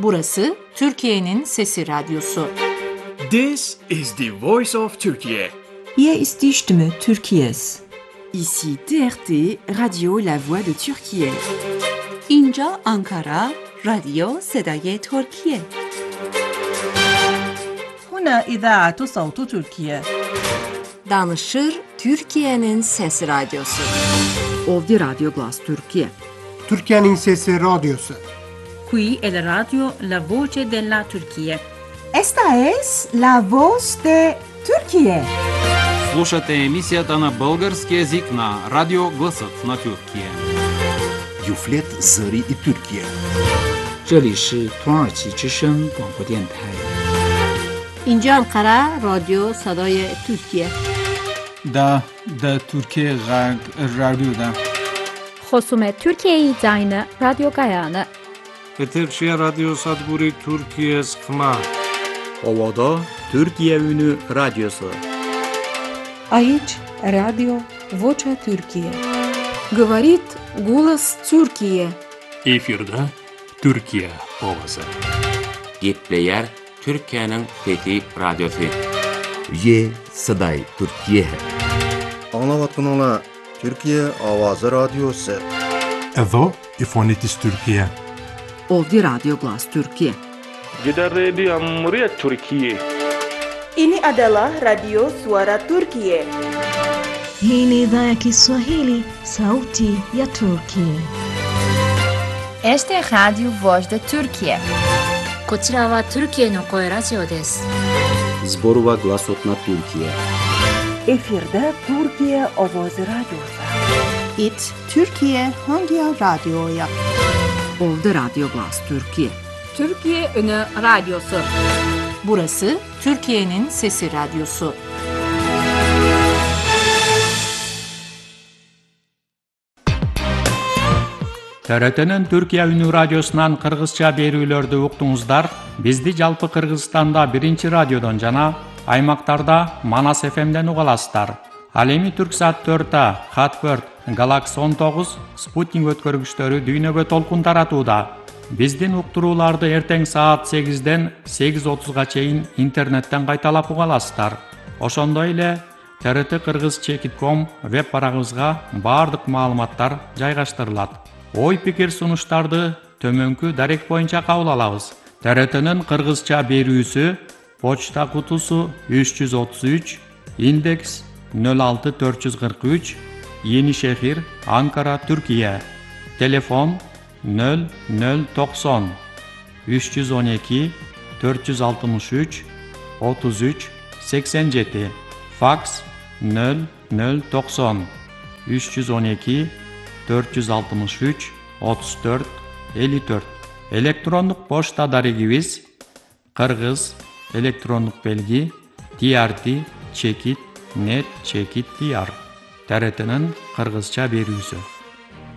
Burası Türkiye'nin Sesi Radyosu. This is the voice of Turkey. Hier ist die Stimme Türkiye's. Ici TRT, Radio La Voix de Türkiye. اینجا آنکارا، رادیو صدای ترکیه. هنا إذاعة صوت تركيا. Danışır Türkiye'nin Sesi Radyosu. Ovdje Radio Glas Türkiye. Türkiye'nin Sesi Radyosu. Qui è la radio La Voce della Turchia. Esta es la voz de Türkiye. Слушате емисията на български език на Радио Гласът на Тюркия. Юфлет Зари и Türkiye. 这里是土耳其之声广播电台。 اینجا آنکارا، رادیو صدای ترکیه. دا ترکیه رادیو دا. خصوم ترکیه زاین رادیو گایانه. Eterşehir Radyo Sadburi Türkiye Sıkma. Ovada Türkiye Ünü Radyosu. Aici Radio Vocea Türkiye. Говорит голос Türkiye. Efirde Türkiye ovası. Gepleyer Türkiye'nin Fethi Radyosu. Ye Saday Türkiye. Anlavatkanala Türkiye Avazı Radyosu. Evo İfonitis Türkiye. Ovdje Radio Glas Türkiye. Jeddah Radio Muria Türkiye. Ini adalah Radio Suara Turkiye. Hii ni idhaa ya Kiswahili, sauti ya Turkiye. Este es Radio Voz de Turkiye. こちらはトルキエの声ラジオです。 Zborova Glasot na Türkiye. Efirde Türkiye Ovoz Radyosu. It Türkiye Hangi Radyo'ya? Ovdje Radio Glas Türkiye. Türkiye Ünü Radyosu. Burası Türkiye'nin Sesi Radyosu. TRT'nin Türkiye Ünü Radyosu'ndan Kırgızça berүүлөрдү уктуңуздар. Bizdi жалпы Кыргызстанда биринчи радиодон жана аймактарда Манас ФМден уга аласыздар. Ал эми Түрксат 4, Хатберт, Галакс 19, Спутник өткөргүчтөрү дүйнөгө толкун таратууда. Биздин уктурууларды эртең саат 8ден 8:30га чейин интернеттен кайталап уга аласыздар. Ошондой эле TRT-Kırgız.com веб барагыбызга баардык маалыматтар жайгаштырылат. Ой-пикир сунуштарды төмөнкү дарек боюнча кабыл алабыз. TRT'нин кыргызча берүүсү почта кутусу 333, индекс 06443, Yenişehir, Ankara, Türkiye. Telefon 0090 312 463 33 87. Faks 0090 312 463 34 54. Elektronik poçta darigimiz Kırgız elektronik belgi TRT Çekit net Çekit diyar. TRT'nin Kırgızça berүүsü.